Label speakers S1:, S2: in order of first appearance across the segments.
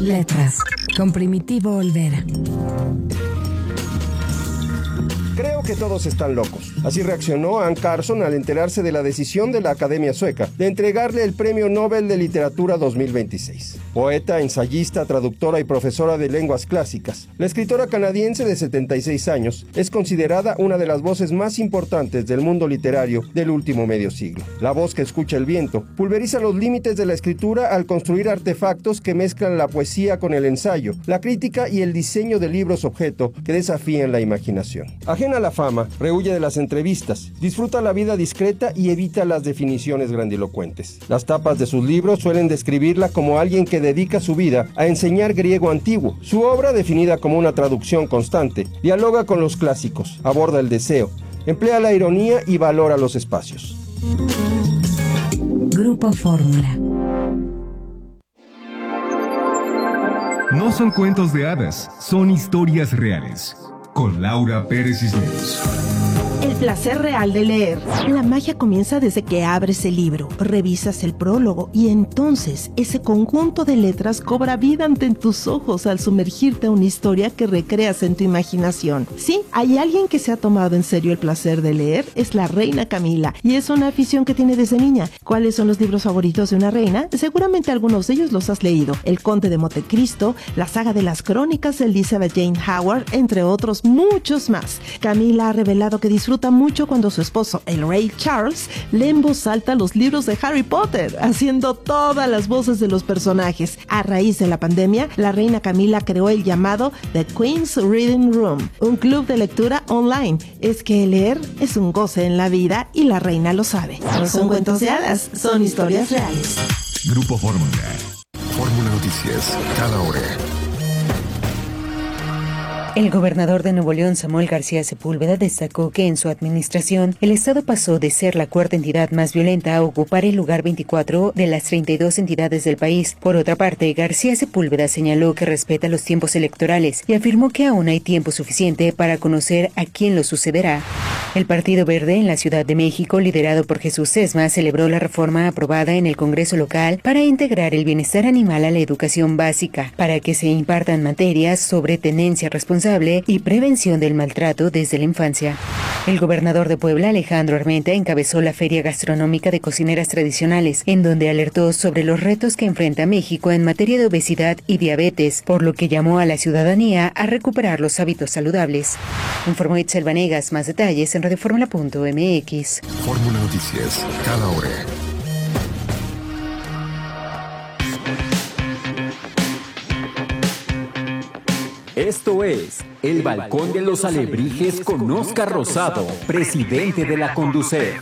S1: Letras, con Primitivo Olvera.
S2: Creo que todos están locos. Así reaccionó Anne Carson al enterarse de la decisión de la Academia Sueca de entregarle el Premio Nobel de Literatura 2026. Poeta, ensayista, traductora y profesora de lenguas clásicas, la escritora canadiense de 76 años es considerada una de las voces más importantes del mundo literario del último medio siglo. La voz que escucha el viento pulveriza los límites de la escritura al construir artefactos que mezclan la poesía con el ensayo, la crítica y el diseño de libros objeto que desafían la imaginación. Ajena a la fama, rehuye de las entrevistas, disfruta la vida discreta y evita las definiciones grandilocuentes. Las tapas de sus libros suelen describirla como alguien que dedica su vida a enseñar griego antiguo. Su obra, definida como una traducción constante, dialoga con los clásicos, aborda el deseo, emplea la ironía y valora los espacios.
S1: Grupo Fórmula.
S3: No son cuentos de hadas, son historias reales. Con Laura Pérez Cisneros.
S4: El placer real de leer. La magia comienza desde que abres el libro, revisas el prólogo y entonces ese conjunto de letras cobra vida ante tus ojos al sumergirte a una historia que recreas en tu imaginación. Sí, hay alguien que se ha tomado en serio el placer de leer, es la reina Camila, y es una afición que tiene desde niña. ¿Cuáles son los libros favoritos de una reina? Seguramente algunos de ellos los has leído. El Conde de Montecristo, la saga de las crónicas de Elizabeth Jane Howard, entre otros muchos más. Camila ha revelado que disfruta mucho cuando su esposo, el rey Charles, lee en voz alta los libros de Harry Potter, haciendo todas las voces de los personajes. A raíz de la pandemia, la reina Camila creó el llamado The Queen's Reading Room, un club de lectura online. Es que leer es un goce en la vida y la reina lo sabe. No son cuentos de hadas, son historias reales.
S3: Grupo Fórmula. Fórmula Noticias, cada hora.
S5: El gobernador de Nuevo León, Samuel García Sepúlveda, destacó que en su administración el estado pasó de ser la cuarta entidad más violenta a ocupar el lugar 24 de las 32 entidades del país. Por otra parte, García Sepúlveda señaló que respeta los tiempos electorales y afirmó que aún hay tiempo suficiente para conocer a quién lo sucederá. El Partido Verde en la Ciudad de México, liderado por Jesús Sesma, celebró la reforma aprobada en el Congreso local para integrar el bienestar animal a la educación básica, para que se impartan materias sobre tenencia responsable y prevención del maltrato desde la infancia. El gobernador de Puebla, Alejandro Armenta, encabezó la Feria Gastronómica de Cocineras Tradicionales, en donde alertó sobre los retos que enfrenta México en materia de obesidad y diabetes, por lo que llamó a la ciudadanía a recuperar los hábitos saludables. Informó Itzel Vanegas. Más detalles en radioformula.mx.
S3: Fórmula Noticias, cada hora.
S6: Esto es El Balcón de los Alebrijes con Óscar Rosado, presidente de la Conducef.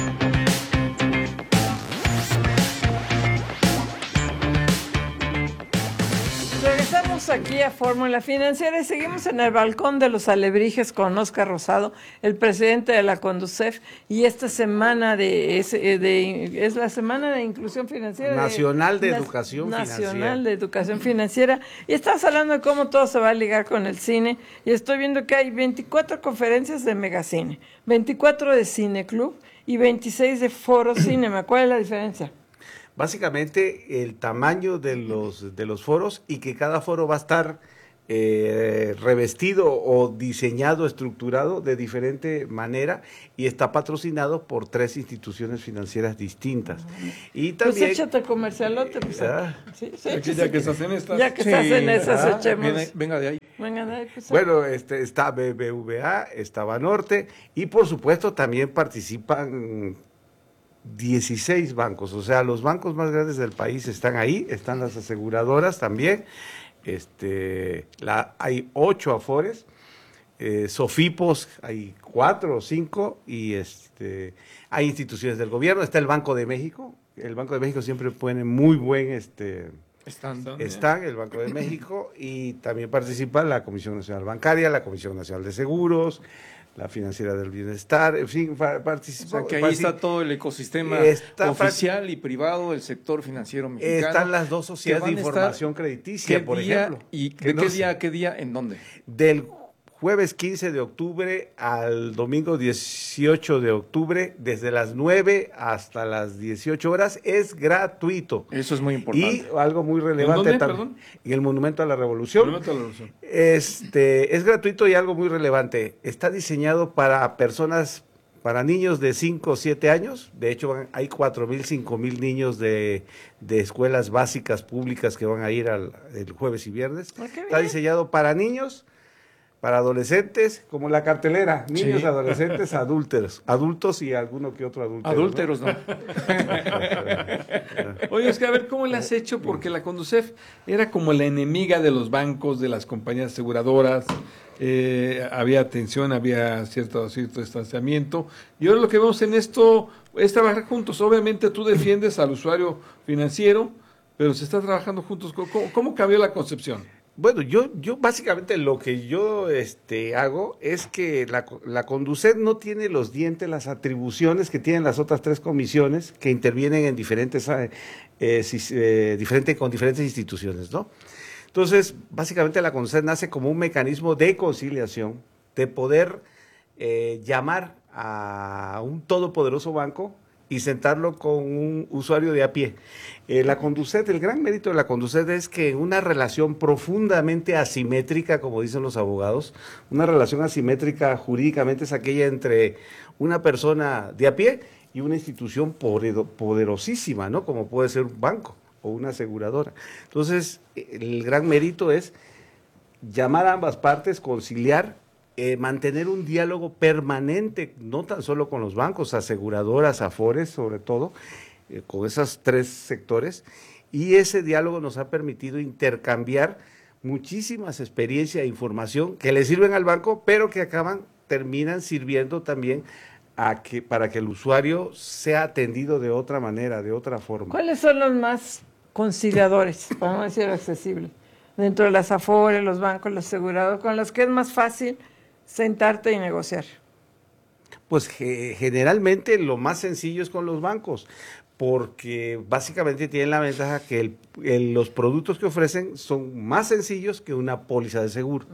S7: Regresamos aquí a Fórmula Financiera y seguimos en el Balcón de los Alebrijes con Óscar Rosado, el presidente de la Conducef, y esta semana es la semana de inclusión financiera
S8: nacional de educación
S7: financiera, y estamos hablando de cómo todo se va a ligar con el cine, y estoy viendo que hay 24 conferencias de Megacine, 24 de Cineclub y 26 de Foro Cinema. ¿Cuál es la diferencia?
S8: Básicamente el tamaño de los foros, y que cada foro va a estar revestido o diseñado, estructurado de diferente manera, y está patrocinado por 3 instituciones financieras distintas. Y también,
S7: pues échate comercialote, pues.
S9: Aquí ya que estás en estas.
S7: Ya que estás en esas, echemos.
S9: Venga de ahí.
S7: Pues,
S8: bueno, está BBVA, está Banorte, y por supuesto también participan 16 bancos, o sea, los bancos más grandes del país están ahí, están las aseguradoras también, hay 8 afores, Sofipos hay 4 o 5, y hay instituciones del gobierno, está el Banco de México siempre pone muy buen están el Banco de México, y también participa la Comisión Nacional Bancaria, la Comisión Nacional de Seguros, la Financiera del Bienestar, en fin, participa.
S9: O sea, que ahí está todo el ecosistema oficial y privado del sector financiero mexicano.
S8: Están las 2 sociedades de información crediticia, por ejemplo.
S9: ¿Y de qué día a qué día, en dónde?
S8: Del jueves 15 de octubre al domingo 18 de octubre, desde las 9 hasta las 18 horas, es gratuito.
S9: Eso es muy importante.
S8: Y algo muy relevante
S9: ¿En dónde,
S8: también, en el Monumento a la Revolución.
S9: Monumento a la Revolución.
S8: Es gratuito y algo muy relevante. Está diseñado para personas, para niños de 5 o 7 años. De hecho, hay 4,000, 5,000 niños de escuelas básicas públicas que van a ir el jueves y viernes. Está diseñado para niños, para adolescentes, como la cartelera, niños, sí, adolescentes, adultos y alguno que otro adúltero.
S9: Adúlteros, ¿no? Oye, es que a ver, ¿cómo le has hecho? Porque la Conducef era como la enemiga de los bancos, de las compañías aseguradoras, había atención, había cierto distanciamiento, y ahora lo que vemos en esto es trabajar juntos. Obviamente tú defiendes al usuario financiero, pero se está trabajando juntos. ¿Cómo cambió la concepción?
S8: Bueno, yo básicamente lo que yo hago es que la Conducef no tiene los dientes, las atribuciones que tienen las otras 3 comisiones que intervienen en con diferentes instituciones, ¿no? Entonces, básicamente la Conducef nace como un mecanismo de conciliación, de poder llamar a un todopoderoso banco y sentarlo con un usuario de a pie. La Conducef, el gran mérito de la Conducef es que una relación profundamente asimétrica, como dicen los abogados, una relación asimétrica jurídicamente es aquella entre una persona de a pie y una institución poderosísima, ¿no? Como puede ser un banco o una aseguradora. Entonces, el gran mérito es llamar a ambas partes, conciliar, mantener un diálogo permanente, no tan solo con los bancos, aseguradoras, afores, sobre todo, con esos 3 sectores, y ese diálogo nos ha permitido intercambiar muchísimas experiencias e información que le sirven al banco, pero que terminan sirviendo también para que el usuario sea atendido de otra manera, de otra forma.
S7: ¿Cuáles son los más conciliadores, para no decir accesibles, dentro de las afores, los bancos, los asegurados, con los que es más fácil sentarte y negociar?
S8: Pues generalmente lo más sencillo es con los bancos, porque básicamente tienen la ventaja que los productos que ofrecen son más sencillos que una póliza de seguro.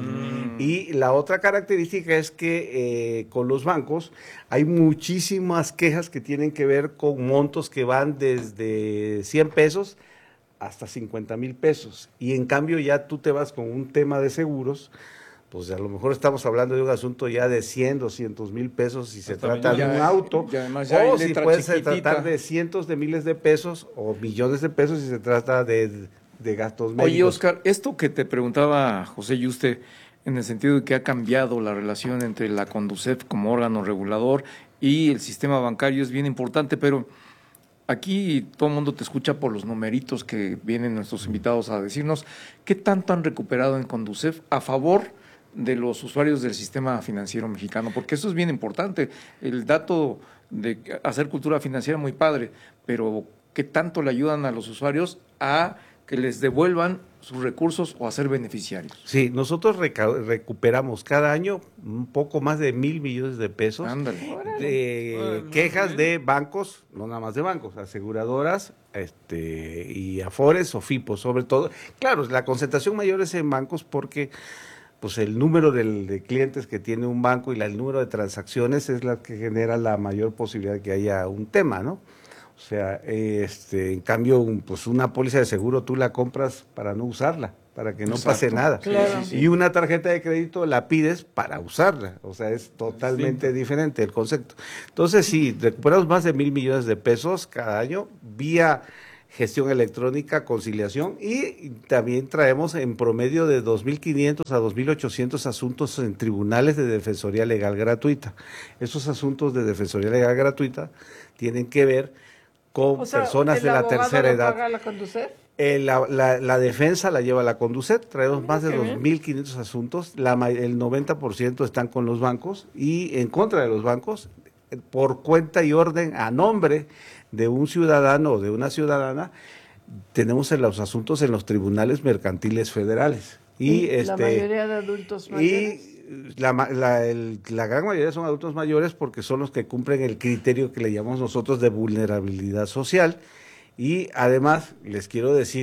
S8: Y la otra característica es que con los bancos hay muchísimas quejas que tienen que ver con montos que van desde 100 pesos hasta 50,000 pesos. Y en cambio ya tú te vas con un tema de seguros, pues a lo mejor estamos hablando de un asunto ya de 100, 200,000 pesos si se trata de un auto, o si puede tratar de cientos de miles de pesos o millones de pesos si se trata de gastos médicos.
S9: Oye, Oscar, esto que te preguntaba José Yuste, en el sentido de que ha cambiado la relación entre la Conducef como órgano regulador y el sistema bancario, es bien importante, pero aquí todo el mundo te escucha por los numeritos que vienen nuestros invitados a decirnos. ¿Qué tanto han recuperado en Conducef a favor de los usuarios del sistema financiero mexicano? Porque eso es bien importante. El dato de hacer cultura financiera muy padre, pero ¿qué tanto le ayudan a los usuarios a que les devuelvan sus recursos o a ser beneficiarios?
S8: Sí, nosotros recuperamos cada año un poco más de 1,000 millones de pesos de quejas de bancos, no nada más de bancos, aseguradoras y afores o FIPOS sobre todo. Claro, la concentración mayor es en bancos porque pues el número de clientes que tiene un banco y el número de transacciones es la que genera la mayor posibilidad de que haya un tema, ¿no? O sea, en cambio, pues una póliza de seguro tú la compras para no usarla, para que no pase nada.
S7: Claro.
S8: Y una tarjeta de crédito la pides para usarla. O sea, es totalmente diferente el concepto. Entonces, sí, recuperamos más de 1,000 millones de pesos cada año vía gestión electrónica, conciliación, y también traemos en promedio de 2,500 a 2,800 asuntos en tribunales de defensoría legal gratuita. Esos asuntos de defensoría legal gratuita tienen que ver con personas de la tercera edad.
S7: ¿Paga la Conducef?
S8: La defensa la lleva la Conducef, traemos más de 2,500 asuntos, el 90% están con los bancos y en contra de los bancos, por cuenta y orden a nombre de un ciudadano o de una ciudadana, tenemos en los asuntos en los tribunales mercantiles federales. Y
S7: la mayoría de adultos mayores.
S8: Y la gran mayoría son adultos mayores porque son los que cumplen el criterio que le llamamos nosotros de vulnerabilidad social. Y además les quiero decir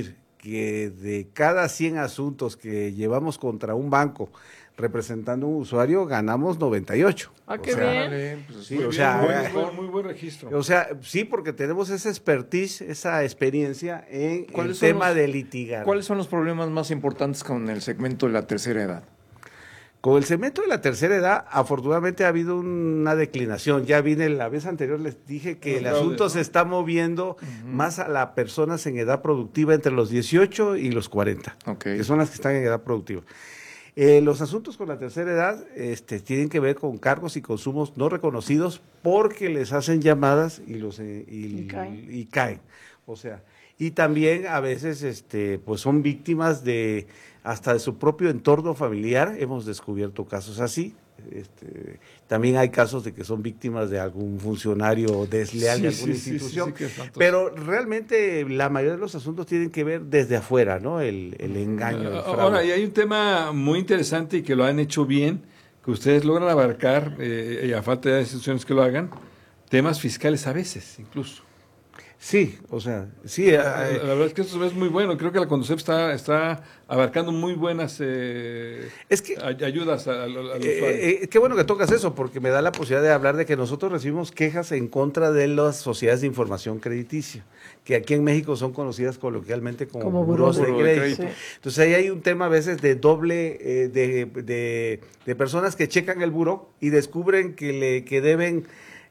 S8: que de cada 100 asuntos que llevamos contra un banco representando a un usuario, ganamos 98.
S7: Ah, qué bien.
S9: Pues
S8: Sí, o sea,
S9: muy buen registro.
S8: O sea, sí, porque tenemos esa expertise, esa experiencia en el
S9: son
S8: tema
S9: los-
S8: de litigar.
S9: ¿Cuáles son los problemas más importantes con el segmento de la tercera edad?
S8: Con el segmento de la tercera edad, afortunadamente ha habido una declinación. Ya vine la vez anterior, les dije que el asunto se está moviendo más a las personas en edad productiva entre los 18 y los 40, que son las que están en edad productiva. Los asuntos con la tercera edad tienen que ver con cargos y consumos no reconocidos porque les hacen llamadas y caen. O sea, y también a veces pues son víctimas de hasta de su propio entorno familiar. Hemos descubierto casos así. También hay casos de que son víctimas de algún funcionario desleal de alguna institución,
S9: que es espantoso.
S8: pero realmente la mayoría de los asuntos tienen que ver desde afuera, ¿no? El engaño, el fraude.
S10: Ahora, y hay un tema muy interesante y que lo han hecho bien, que ustedes logran abarcar, y a falta de instituciones que lo hagan, temas fiscales a veces, incluso.
S8: Sí, o sea, sí.
S10: La verdad es que eso es muy bueno. Creo que la Conducef está abarcando muy buenas ayudas al usuario.
S8: Qué bueno que tocas eso, porque me da la posibilidad de hablar de que nosotros recibimos quejas en contra de las sociedades de información crediticia, que aquí en México son conocidas coloquialmente como burós de crédito.
S7: Sí.
S8: Entonces ahí hay un tema a veces de doble, de personas que checan el buró y descubren que deben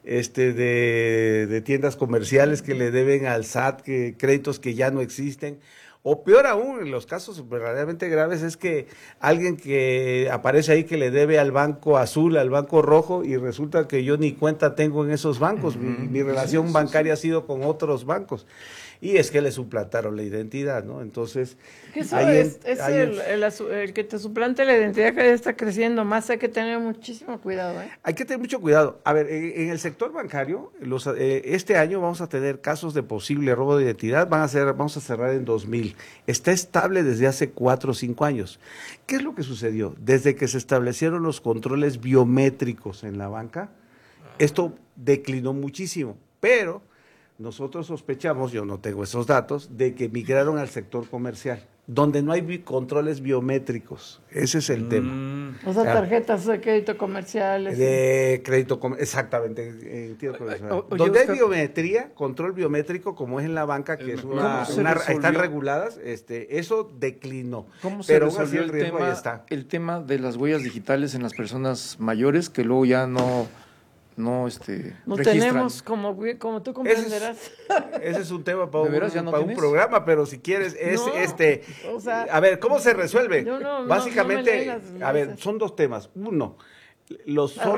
S8: de tiendas comerciales, que le deben al SAT, que créditos que ya no existen. O peor aún, en los casos verdaderamente graves, es que alguien que aparece ahí que le debe al banco azul, al banco rojo, y resulta que yo ni cuenta tengo en esos bancos. Mi relación bancaria ha sido con otros bancos. Y es que le suplantaron la identidad, ¿no? Entonces,
S7: Que eso el que te suplante la identidad, que ya está creciendo más, hay que tener muchísimo cuidado, ¿eh?
S8: Hay que tener mucho cuidado. A ver, en el sector bancario, este año vamos a tener casos de posible robo de identidad, vamos a cerrar en 2,000. Está estable desde hace 4 o 5 años. ¿Qué es lo que sucedió? Desde que se establecieron los controles biométricos en la banca, esto declinó muchísimo, pero nosotros sospechamos, yo no tengo esos datos, de que migraron al sector comercial, donde no hay controles biométricos. Ese es el tema.
S7: O sea, tarjetas de crédito comerciales.
S8: De crédito, exactamente. Donde hay biometría, control biométrico, como es en la banca, que es están reguladas, eso declinó.
S9: ¿Cómo se resolvió el tema de las huellas digitales en las personas mayores que luego ya no
S7: tenemos, como tú comprenderás.
S8: Ese es un tema para un
S9: un
S8: programa, pero si quieres, a ver, ¿cómo se resuelve? Básicamente, a ver, son 2 temas. Uno, el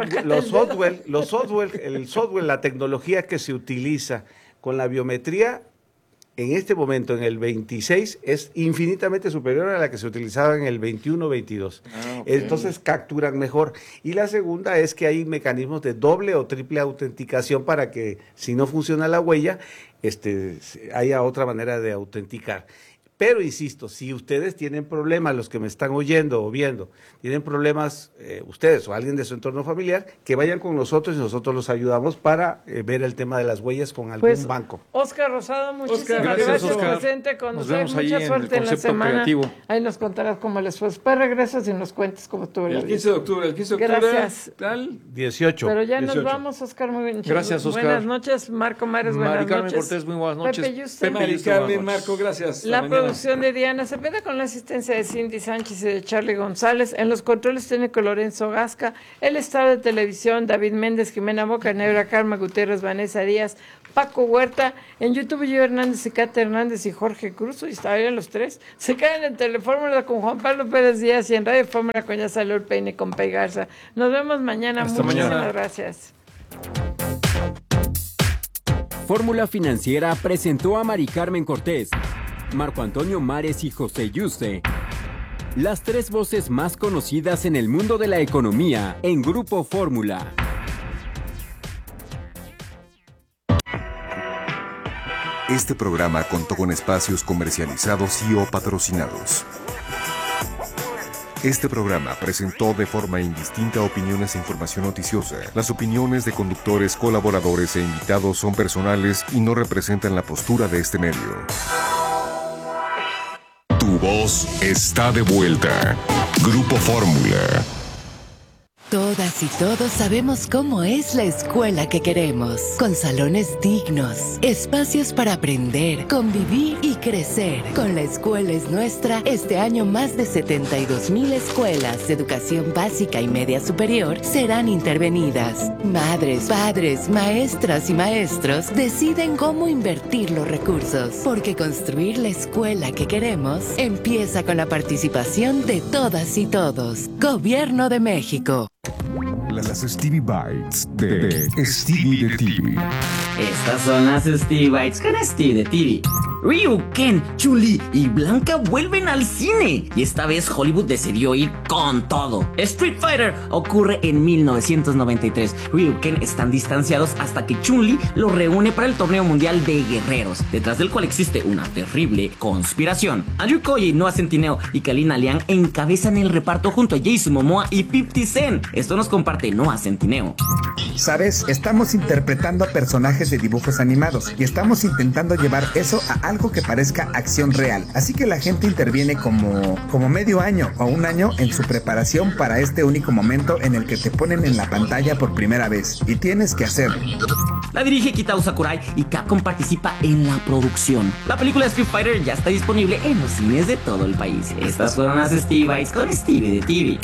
S8: software, la tecnología que se utiliza con la biometría, en este momento, en el 26, es infinitamente superior a la que se utilizaba en el 21-22. Entonces capturan mejor. Y la segunda es que hay mecanismos de doble o triple autenticación para que, si no funciona la huella, haya otra manera de autenticar. Pero insisto, si ustedes tienen problemas, los que me están oyendo o viendo, tienen problemas, ustedes o alguien de su entorno familiar, que vayan con nosotros y nosotros los ayudamos para ver el tema de las huellas con algún banco.
S7: Óscar Rosado, muchísimas gracias, presente con nosotros. Mucha suerte en la semana. Creativo. Ahí nos contarás cómo les fue. Después regresas y nos cuentes cómo estuvo
S10: el 15 de octubre.
S7: Gracias.
S8: 18.
S7: Pero ya 18. Nos vamos, Óscar. Muy bien.
S9: Gracias, Óscar.
S7: Buenas noches, Marco Mares. Buenas noches.
S9: Cortés, muy buenas noches.
S7: Pepe
S10: Carmen, Marco, gracias.
S7: La producción de Diana Cepeda con la asistencia de Cindy Sánchez y de Charlie González. En los controles técnicos Lorenzo Gasca. El estado de televisión David Méndez, Jimena Bocanegra, Karma Gutiérrez, Vanessa Díaz, Paco Huerta. En YouTube yo Hernández y Cata Hernández y Jorge Cruz. Y estaban los 3. Se quedan en Telefórmula con Juan Pablo Pérez Díaz y en Radio Fórmula con Ya Salió el Peine con Pei Garza. Nos vemos mañana. Muchísimas gracias.
S6: Fórmula Financiera presentó a Mari Carmen Cortés, Marco Antonio Mares y José Yuste, las 3 voces más conocidas en el mundo de la economía en Grupo Fórmula.
S11: Este programa contó con espacios comercializados y o patrocinados. Este programa presentó de forma indistinta opiniones e información noticiosa. Las opiniones de conductores, colaboradores e invitados son personales y no representan la postura de este medio. voz está de vuelta. Grupo Fórmula.
S12: Todas y todos sabemos cómo es la escuela que queremos, con salones dignos, espacios para aprender, convivir y crecer. Con La Escuela es Nuestra, este año más de 72,000 escuelas de educación básica y media superior serán intervenidas. Madres, padres, maestras y maestros deciden cómo invertir los recursos, porque construir la escuela que queremos empieza con la participación de todas y todos. Gobierno de México.
S11: Las Stevie Bites de Stevie de TV.
S13: Estas son las Stevie Bites con Stevie de TV. Ryu, Ken, Chun-Li y Blanca vuelven al cine y esta vez Hollywood decidió ir con todo. Street Fighter ocurre en 1993. Ryu y Ken están distanciados hasta que Chun-Li los reúne para el torneo mundial de guerreros, detrás del cual existe una terrible conspiración. Andrew Koji, Noah Centineo y Kalina Liang encabezan el reparto junto a Jason Momoa y 50 Cent. Esto nos comparte Noah Centineo.
S14: ¿Sabes? Estamos interpretando a personajes de dibujos animados y estamos intentando llevar eso a algo que parezca acción real. Así que la gente interviene como medio año o un año en su preparación para este único momento en el que te ponen en la pantalla por primera vez. Y tienes que hacerlo.
S13: La dirige Kitao Sakurai y Capcom participa en la producción. La película Street Fighter ya está disponible en los cines de todo el país. Estas fueron las Stevie Bites con Stevie de TV.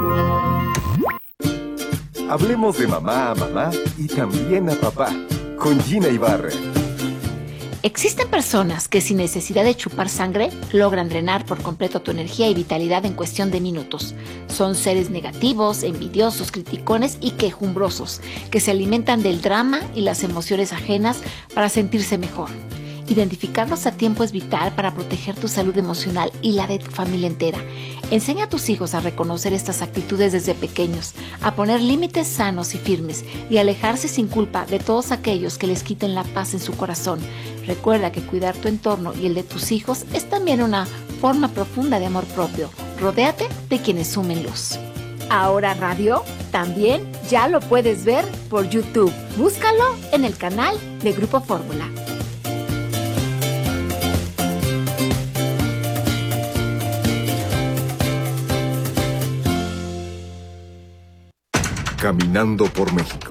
S11: Hablemos de mamá a mamá y también a papá, con Gina Ibarra.
S15: Existen personas que sin necesidad de chupar sangre logran drenar por completo tu energía y vitalidad en cuestión de minutos. Son seres negativos, envidiosos, criticones y quejumbrosos, que se alimentan del drama y las emociones ajenas para sentirse mejor. Identificarlos a tiempo es vital para proteger tu salud emocional y la de tu familia entera. Enseña a tus hijos a reconocer estas actitudes desde pequeños, a poner límites sanos y firmes y a alejarse sin culpa de todos aquellos que les quiten la paz en su corazón. Recuerda que cuidar tu entorno y el de tus hijos es también una forma profunda de amor propio. Rodéate de quienes sumen luz. Ahora Radio también ya lo puedes ver por YouTube. Búscalo en el canal de Grupo Fórmula.
S11: Caminando por México.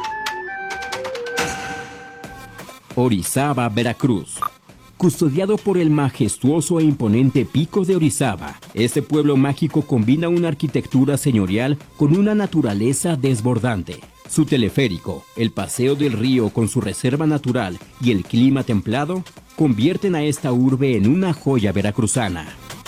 S6: Orizaba, Veracruz. Custodiado por el majestuoso e imponente Pico de Orizaba, este pueblo mágico combina una arquitectura señorial con una naturaleza desbordante. Su teleférico, el paseo del río con su reserva natural y el clima templado convierten a esta urbe en una joya veracruzana.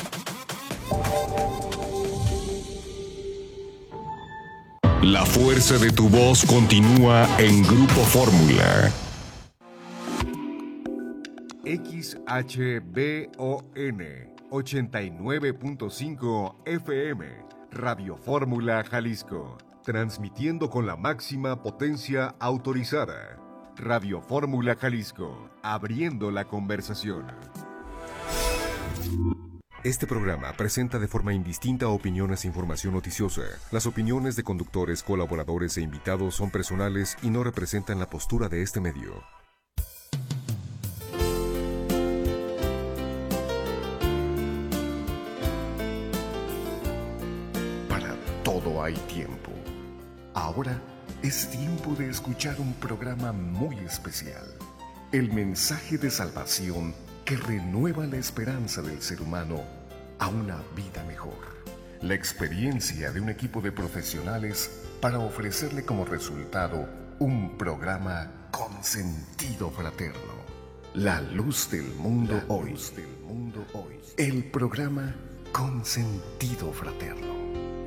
S11: La fuerza de tu voz continúa en Grupo Fórmula. XHBON 89.5 FM, Radio Fórmula Jalisco, transmitiendo con la máxima potencia autorizada. Radio Fórmula Jalisco, abriendo la conversación. Este programa presenta de forma indistinta opiniones e información noticiosa. Las opiniones de conductores, colaboradores e invitados son personales y no representan la postura de este medio. Para todo hay tiempo. Ahora es tiempo de escuchar un programa muy especial. El mensaje de salvación que renueva la esperanza del ser humano a una vida mejor. La experiencia de un equipo de profesionales para ofrecerle como resultado un programa con sentido fraterno. La luz del mundo hoy. El programa con sentido fraterno.